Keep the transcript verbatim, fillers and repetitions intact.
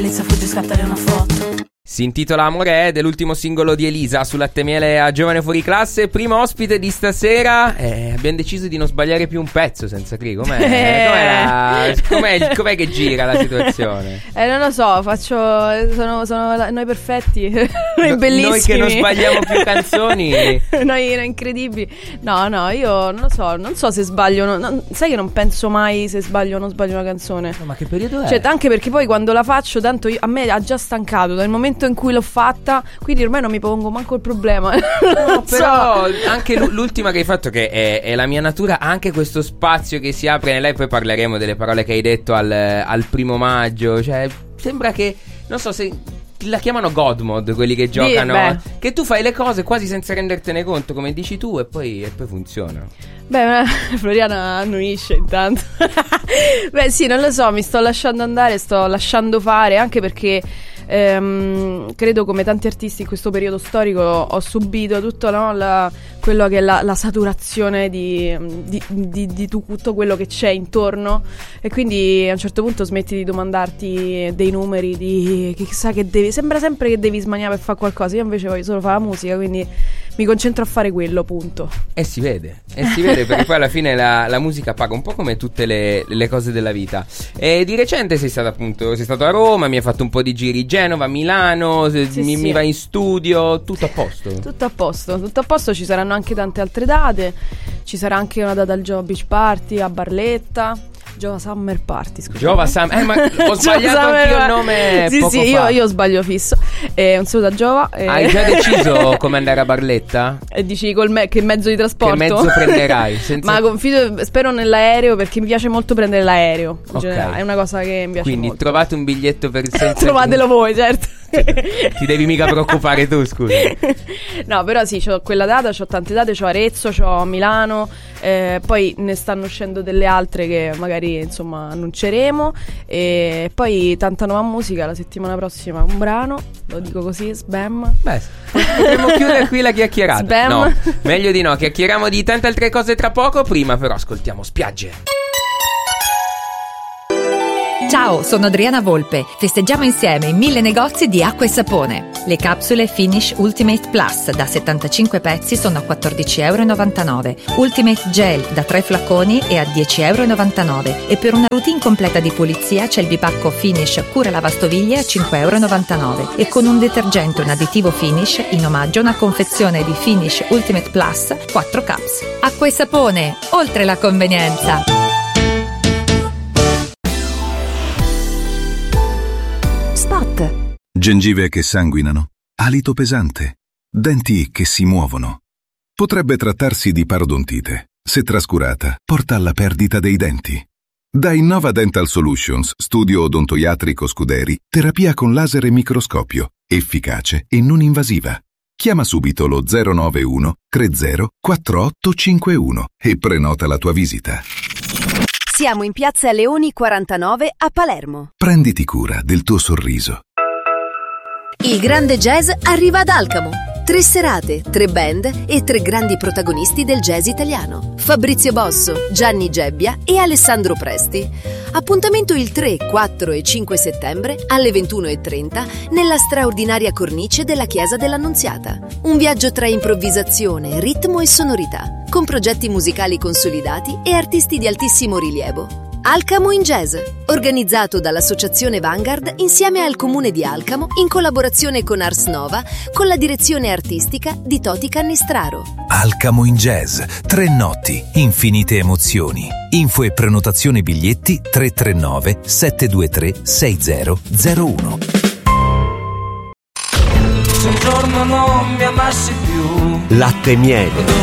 Elisa fugge, scattare una foto. Si intitola Amore ed è l'ultimo singolo di Elisa su Latte Miele a Giovane Fuori Classe. Primo ospite di stasera. eh, Abbiamo deciso di non sbagliare più un pezzo senza Cri. Com'è? Com'è, la... com'è, com'è che gira la situazione? Eh non lo so, faccio Sono, sono la... noi perfetti. Noi No, bellissimi. noi che non sbagliamo più canzoni. Noi incredibili. No no, io non lo so. Non so se sbaglio no, no, sai che non penso mai se sbaglio o non sbaglio una canzone. No, ma che periodo è? Cioè anche perché poi quando la faccio tanto io, a me ha già stancato dal momento in cui l'ho fatta, quindi ormai non mi pongo manco il problema. No, però so. anche l'ultima che hai fatto, che è, è la mia natura, ha anche questo spazio che si apre nella, e poi parleremo delle parole che hai detto al, al primo maggio. Cioè sembra che, non so se la chiamano God Mode quelli che giocano, sì, che tu fai le cose quasi senza rendertene conto, come dici tu, e poi, e poi funzionano. Beh, Floriana annuisce intanto. Beh sì, non lo so, mi sto lasciando andare, sto lasciando fare, anche perché ehm, credo come tanti artisti in questo periodo storico ho subito tutto, no, la, quello che è la, la saturazione di, di, di, di tutto quello che c'è intorno, e quindi a un certo punto smetti di domandarti dei numeri, di chissà che devi, sembra sempre che devi smaniare per fare qualcosa. Io invece voglio solo fare la musica, quindi mi concentro a fare quello, punto. E si vede, e si vede perché poi alla fine la, la musica paga, un po' come tutte le, le cose della vita. E di recente sei stato appunto, sei stato a Roma, mi hai fatto un po' di giri, Genova, Milano, sì, mi, sì. mi vai in studio, tutto a posto? Tutto a posto, tutto a posto, ci saranno anche tante altre date, ci sarà anche una data al Giova Beach Party a Barletta. Giova Summer Party, scusa. Giova Summer, eh, ma ho sbagliato anch'io il nome. Sì, poco sì, fa. io, io sbaglio fisso. Eh, un saluto a Giova. Eh. Hai già deciso come andare a Barletta? E dici col me- che mezzo di trasporto? Che mezzo prenderai? Senza... Ma confido, spero nell'aereo, perché mi piace molto prendere l'aereo. In Ok. generale, è una cosa che mi piace Quindi molto. trovate un biglietto per senza... Trovatelo voi, certo. Ti devi mica preoccupare tu, scusa. No, però sì, c'ho quella data, c'ho tante date, c'ho Arezzo, c'ho Milano, eh, poi ne stanno uscendo delle altre che magari insomma annunceremo, e poi tanta nuova musica. La settimana prossima un brano, lo dico così, Sbam. Beh, potremmo chiudere qui la chiacchierata. Sbam. No, meglio di no, chiacchieriamo di tante altre cose tra poco. Prima però ascoltiamo Spiagge. Ciao, sono Adriana Volpe. Festeggiamo insieme i mille negozi di acqua e sapone. Le capsule Finish Ultimate Plus da settantacinque pezzi sono a quattordici virgola novantanove euro. Ultimate Gel da tre flaconi è a dieci virgola novantanove euro. E per una routine completa di pulizia c'è il bipacco Finish Cura Lavastoviglie a cinque virgola novantanove euro. E con un detergente e un additivo Finish, in omaggio una confezione di Finish Ultimate Plus quattro caps. Acqua e sapone, oltre la convenienza. Spot. Gengive che sanguinano, alito pesante, denti che si muovono. Potrebbe trattarsi di parodontite. Se trascurata, porta alla perdita dei denti. Da Innova Dental Solutions, studio odontoiatrico Scuderi, terapia con laser e microscopio, efficace e non invasiva. Chiama subito lo zero nove uno tre zero quattro otto cinque uno e prenota la tua visita. Siamo in Piazza Leoni quarantanove a Palermo. Prenditi cura del tuo sorriso. Il grande jazz arriva ad Alcamo. Tre serate, tre band e tre grandi protagonisti del jazz italiano. Fabrizio Bosso, Gianni Gebbia e Alessandro Presti. Appuntamento il tre, quattro e cinque settembre alle ventuno e trenta nella straordinaria cornice della Chiesa dell'Annunziata. Un viaggio tra improvvisazione, ritmo e sonorità, con progetti musicali consolidati e artisti di altissimo rilievo. Alcamo in Jazz, organizzato dall'Associazione Vanguard insieme al Comune di Alcamo in collaborazione con Ars Nova, con la direzione artistica di Toti Cannistraro. Alcamo in Jazz, tre notti, infinite emozioni. Info e prenotazione biglietti tre tre nove sette due tre sei zero zero uno. Se un giorno non mi amassi più, Latte Miele.